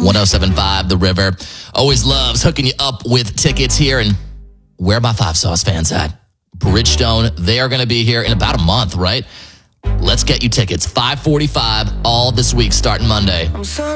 1075 The River. Always loves hooking you up with tickets here. And where are my Five Sauce fans at? Bridgestone, they are going to be here in about a month, right? Let's get you tickets. 545 all this week starting Monday.